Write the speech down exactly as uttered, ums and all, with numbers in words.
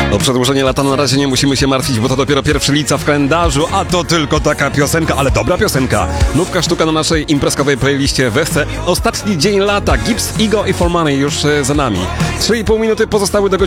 O przedłużenie lata na razie nie musimy się martwić, bo to dopiero pierwszy lica w kalendarzu, a to tylko taka piosenka, ale dobra piosenka. Nówka sztuka na naszej imprezkowej playliście Wesce. Ostatni dzień lata, Gibbs, Ego i For Money już e, za nami. trzy i pół minuty pozostały do godziny